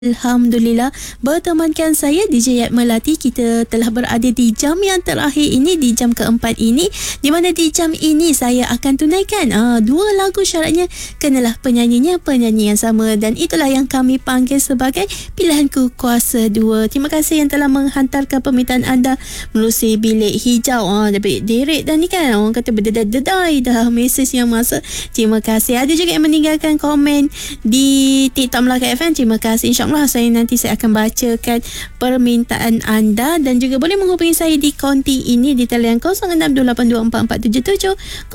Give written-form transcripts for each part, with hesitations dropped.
Alhamdulillah, bertemankan saya DJ Yat Melati. Kita telah berada di jam yang terakhir ini, di jam keempat ini, di mana di jam ini saya akan tunaikan dua lagu. Syaratnya kenalah penyanyi yang sama, dan itulah yang kami panggil sebagai pilihanku kuasa 2. Terima kasih yang telah menghantarkan permintaan anda melalui bilik hijau. Dapat direct dah ni kan, orang kata berdedai dah mesej yang masuk. Terima kasih. Ada juga yang meninggalkan komen di TikTok Melaka FM. Terima kasih. InsyaAllah nanti saya akan bacakan permintaan anda, dan juga boleh menghubungi saya di konti ini di talian 0628244477,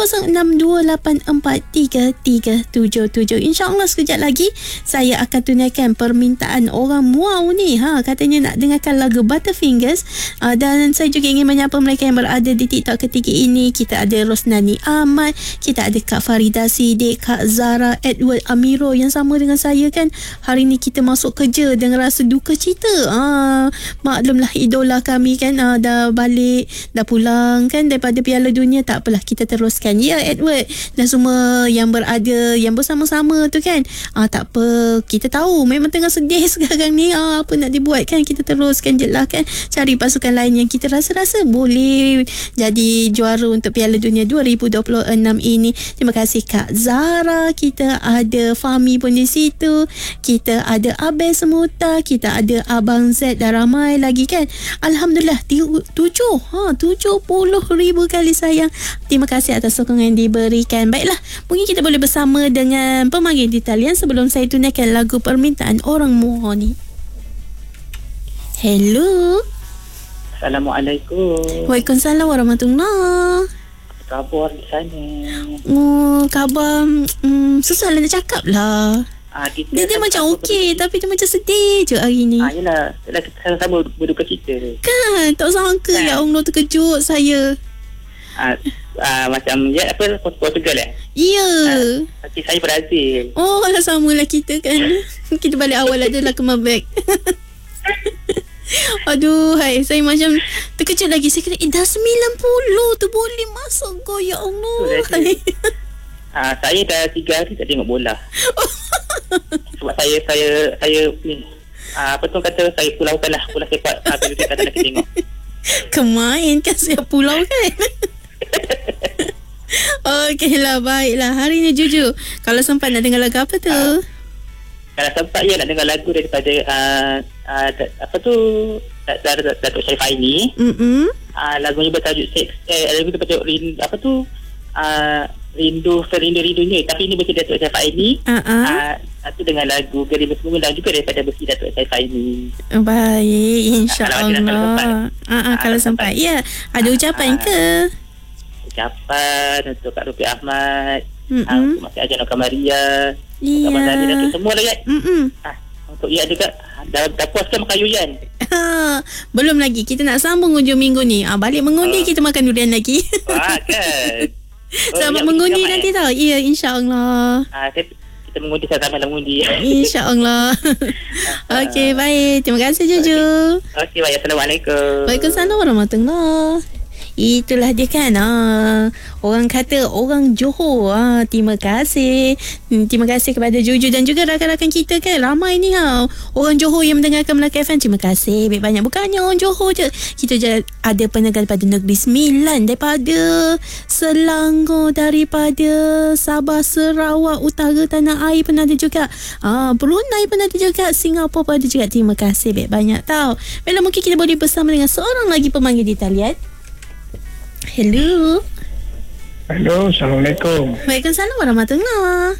0628433377. InsyaAllah sekejap lagi saya akan tunaikan permintaan orang Muau ni. Katanya nak dengarkan lagu Butterfingers, dan saya juga ingin menyapa mereka yang berada di TikTok ketika ini. Kita ada Rosnani Ahmad, kita ada Kak Farida Siddiq, Kak Zara, Edward Amiro yang sama dengan saya kan. Hari ni kita masuk kerja dengan rasa duka cita. Maklumlah idola kami kan, dah balik, dah pulang kan daripada Piala Dunia. Tak apalah, kita teruskan ya Edward dan semua yang berada, yang bersama-sama tu kan. Tak apa, kita tahu memang tengah sedih sekarang ni. Apa nak dibuat kan, kita teruskan je lah kan. Cari pasukan lain yang kita rasa-rasa boleh jadi juara untuk Piala Dunia 2026 ini. Terima kasih Kak Zara. Kita ada Fahmi pun di situ, kita ada Abel Semuta, kita ada Abang Z, dan ramai lagi kan. Alhamdulillah 70,000 kali sayang. Terima kasih atas sokongan yang diberikan. Baiklah, mungkin kita boleh bersama dengan pemanggil di talian sebelum saya tunaikan lagu permintaan orang Muar ni. Hello. Assalamualaikum. Waalaikumsalam warahmatullahi. Apa khabar di sana? Khabar susah lah nak cakap lah. Dia macam okey, tapi dia macam sedih je hari ni. Yelah, kita sama-sama berduka cita kan. Tak sangka ya Allah, terkejut saya. Macam apa, Portugal Ya. Tapi saya Brazil. Oh lah, sama lah kita kan. Kita balik awal adalah ke Mabek. Aduh, saya macam terkejut lagi. Saya kata dah 90 tu boleh masuk go, ya Allah. Saya dah 3 hari tak tengok bola. Sebab saya ni apa tu kata, saya pulaukan lah bola sepak. Saya kata nak tengok. Kemain kan saya pulau kan. Okey lah, baiklah. Hari ni jujur, kalau sempat nak dengar lagu apa tu? Kalau sempat nak dengar lagu daripada apa tu, Datuk Sharifah ini. Lagunya bertajuk lagu tu bertajuk apa tu, Rindunya, tapi ini bersih Datuk Sharifah ini. Itu dengan lagu Geri Bersembunyi, dan juga daripada bersih Datuk Sharifah ini. Baik, insya-Allah. Kalau sempat. Ya, ada ucapan ke? Ucapan untuk Kak Rupi Ahmad, untuk Masih Ajar Noka Maria, untuk Abang Zali, dan semua lah kan. Untuk Iat juga. Dah puaskan makan Yuyan. Belum lagi, kita nak sambung hujung minggu ni. Balik mengundi, kita makan durian lagi. Kan. Selamat mengundi nanti tau. Ya, insya-Allah. Kita mengundi, sama-sama mengundi. InsyaAllah. Okey, baik. Terima kasih Juju. Okey, baik. Assalamualaikum. Waalaikumsalam warahmatullahi. Itulah dia kan. Orang kata orang Johor. Terima kasih. Terima kasih kepada Juju dan juga rakan-rakan kita kan. Ramai ni orang Johor yang mendengarkan Melaka FM. Terima kasih. Banyak bukannya orang Johor je. Kita je ada pendengar daripada Negeri Sembilan, daripada Selangor, daripada Sabah, Sarawak, Utara, Tanah Air pun ada juga. Brunei pun ada juga. Singapura pun ada juga. Terima kasih banyak tau. Baiklah, mungkin kita boleh bersama dengan seorang lagi pemanggil di talian. Hello. Assalamualaikum. Waalaikumsalam warahmatullahi.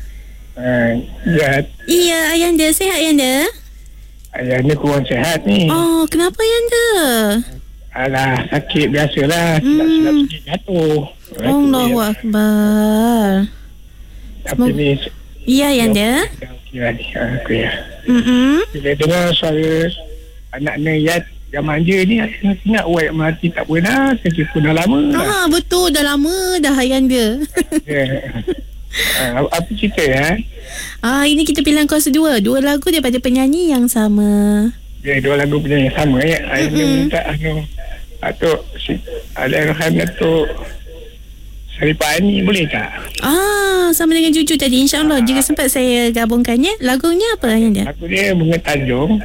Iya, Ayanda. Sihat Ayanda? Ayanda kurang sihat ni. Oh, kenapa Ayanda? Alah, sakit biasalah. Silap-silap sikit jatuh. Allahu Akbar. Tapi ni... Iya Ayanda. Okey. Bila dengar suara anak Nayat yang manja ni, saya ingat Wai Melati tak pernah. Saya pun dah lama. Betul, dah lama dah Ayanda. Apa cerita ini kita pilihan kuasa 2 lagu daripada penyanyi yang sama. Ya, 2 lagu penyanyi yang sama ya. Ayanda minta Atuk Alairham Datuk Saripah ni boleh tak? Sama dengan Juju tadi. InsyaAllah jika sempat saya gabungkannya. Lagunya apa yang dia? Lagu dia Bunga Tanjung.